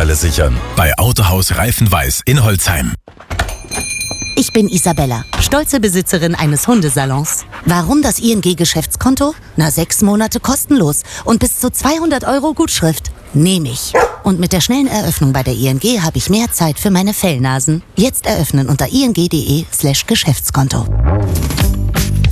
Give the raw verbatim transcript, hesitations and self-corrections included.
Ersatzteile sichern. Bei Autohaus Reifenweiß in Holzheim. Ich bin Isabella, stolze Besitzerin eines Hundesalons. Warum das I N G-Geschäftskonto? Na, sechs Monate kostenlos und bis zu zweihundert Euro Gutschrift. Nehme ich. Und mit der schnellen Eröffnung bei der I N G habe ich mehr Zeit für meine Fellnasen. Jetzt eröffnen unter ing.de slash Geschäftskonto.